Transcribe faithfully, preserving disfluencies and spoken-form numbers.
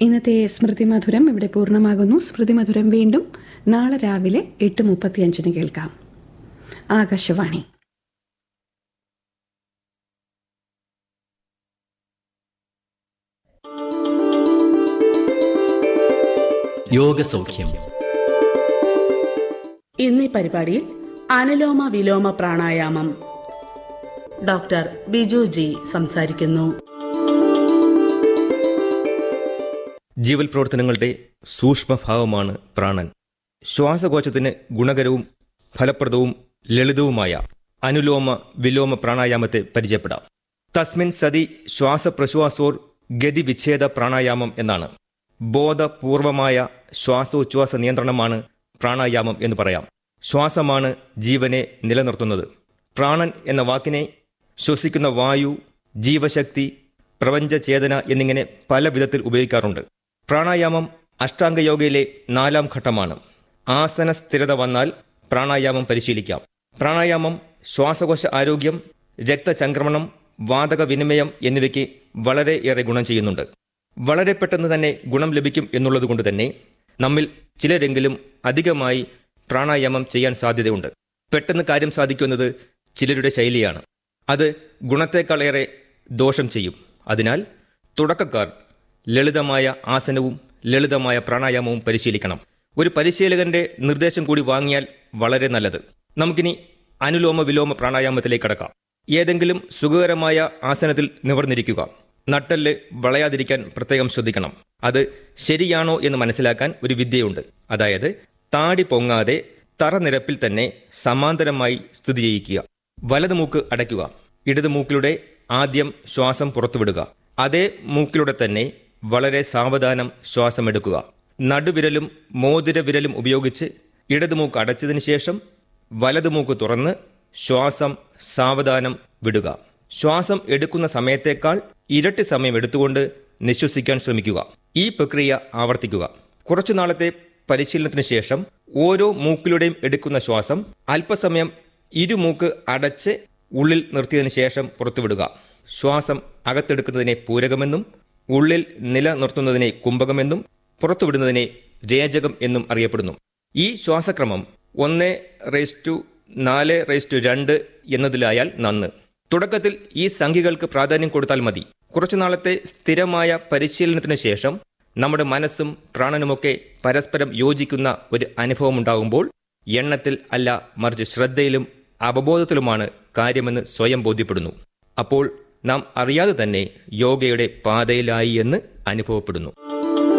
ഇന്നത്തെ സ്മൃതി മധുരം ഇവിടെ പൂർണ്ണമാകുന്നു. സ്മൃതി മധുരം വീണ്ടും നാളെ രാവിലെ എട്ട് മുപ്പത്തിയഞ്ചിന് കേൾക്കാം. ആകാശവാണി. യോഗസൗഖ്യം. ഇന്നീ പരിപാടിയിൽ അനുലോമ വിലോമ പ്രാണായാമം ഡോക്ടർ ബിജു ജി സംസാരിക്കുന്നു. ജീവൽ പ്രവർത്തനങ്ങളുടെ സൂക്ഷ്മഭാവമാണ് പ്രാണൻ. ശ്വാസകോശത്തിന് ഗുണകരവും ഫലപ്രദവും ലളിതവുമായ അനുലോമ വിലോമ പ്രാണായാമത്തെ പരിചയപ്പെടാം. തസ്മിൻ സതി ശ്വാസപ്രശ്വാസോർ ഗതി വിച്ഛേദ പ്രാണായാമം എന്നാണ്. ബോധപൂർവമായ ശ്വാസോച്ഛ്വാസ നിയന്ത്രണമാണ് പ്രാണായാമം എന്ന് പറയാം. ശ്വാസമാണ് ജീവനെ നിലനിർത്തുന്നത്. പ്രാണൻ എന്ന വാക്കിനെ ശ്വസിക്കുന്ന വായു, ജീവശക്തി, പ്രപഞ്ചചേതന എന്നിങ്ങനെ പല വിധത്തിൽ ഉപയോഗിക്കാറുണ്ട്. പ്രാണായാമം അഷ്ടാംഗയോഗയിലെ നാലാം ഘട്ടമാണ്. ആസന സ്ഥിരത വന്നാൽ പ്രാണായാമം പരിശീലിക്കാം. പ്രാണായാമം ശ്വാസകോശ ആരോഗ്യം, രക്തചംക്രമണം, വാതക വിനിമയം എന്നിവയ്ക്ക് വളരെ ഏറെ ഗുണം ചെയ്യുന്നുണ്ട്. വളരെ പെട്ടെന്ന് തന്നെ ഗുണം ലഭിക്കും എന്നുള്ളതുകൊണ്ട് തന്നെ നമ്മിൽ ചിലരെങ്കിലും അധികമായി പ്രാണായാമം ചെയ്യാൻ സാധ്യതയുണ്ട്. പെട്ടെന്ന് കാര്യം സാധിക്കുന്നത് ചിലരുടെ ശൈലിയാണ്. അത് ഗുണത്തേക്കാളേറെ ദോഷം ചെയ്യും. അതിനാൽ തുടക്കക്കാർ ലളിതമായ ആസനവും ലളിതമായ പ്രാണായാമവും പരിശീലിക്കണം. ഒരു പരിശീലകന്റെ നിർദ്ദേശം കൂടി വാങ്ങിയാൽ വളരെ നല്ലത്. നമുക്കിനി അനുലോമ വിലോമ പ്രാണായാമത്തിലേക്ക് കടക്കാം. ഏതെങ്കിലും സുഖകരമായ ആസനത്തിൽ നിവർന്നിരിക്കുക. നട്ടെല്ല് വളയാതിരിക്കാൻ പ്രത്യേകം ശ്രദ്ധിക്കണം. അത് ശരിയാണോ എന്ന് മനസ്സിലാക്കാൻ ഒരു വിദ്യയുണ്ട്. അതായത് താടി പൊങ്ങാതെ തറനിരപ്പിൽ തന്നെ സമാന്തരമായി സ്ഥിതി ചെയ്യിക്കുക. വലത് മൂക്ക് അടയ്ക്കുക. ഇടത് മൂക്കിലൂടെ ആദ്യം ശ്വാസം പുറത്തുവിടുക. അതേ മൂക്കിലൂടെ തന്നെ വളരെ സാവധാനം ശ്വാസം എടുക്കുക. നടുവിരലും മോതിര വിരലും ഉപയോഗിച്ച് ഇടത് മൂക്ക് അടച്ചതിന് ശേഷം വലത് മൂക്ക് തുറന്ന് ശ്വാസം സാവധാനം വിടുക. ശ്വാസം എടുക്കുന്ന സമയത്തേക്കാൾ ഇരട്ടി സമയം എടുത്തുകൊണ്ട് നിശ്വസിക്കാൻ ശ്രമിക്കുക. ഈ പ്രക്രിയ ആവർത്തിക്കുക. കുറച്ചു നാളത്തെ പരിശീലനത്തിന് ശേഷം ഓരോ മൂക്കിലൂടെയും എടുക്കുന്ന ശ്വാസം അല്പസമയം ഇരുമൂക്ക് അടച്ച് ഉള്ളിൽ നിർത്തിയതിനു ശേഷം പുറത്തുവിടുക. ശ്വാസം അകത്തെടുക്കുന്നതിനെ പൂരകമെന്നും ഉള്ളിൽ നിലനിർത്തുന്നതിനെ കുംഭകമെന്നും പുറത്തുവിടുന്നതിനെ രേചകം എന്നും അറിയപ്പെടുന്നു. ഈ ശ്വാസക്രമം ഒന്ന് റേസ്റ്റു നാല് റേസ്റ്റു രണ്ട് എന്നതിലായാൽ നന്ന്. തുടക്കത്തിൽ ഈ സംഖ്യകൾക്ക് പ്രാധാന്യം കൊടുത്താൽ മതി. കുറച്ചു നാളത്തെ സ്ഥിരമായ പരിശീലനത്തിന് ശേഷം നമ്മുടെ മനസ്സും പ്രാണനുമൊക്കെ പരസ്പരം യോജിക്കുന്ന ഒരു അനുഭവം ഉണ്ടാകുമ്പോൾ എണ്ണത്തിൽ അല്ല, മറിച്ച് ശ്രദ്ധയിലും അവബോധത്തിലുമാണ് കാര്യമെന്ന് സ്വയം ബോധ്യപ്പെടുന്നു. അപ്പോൾ നാം അറിയാതെ തന്നെ യോഗയുടെ പാതയിലായി എന്ന് അനുഭവപ്പെടുന്നു.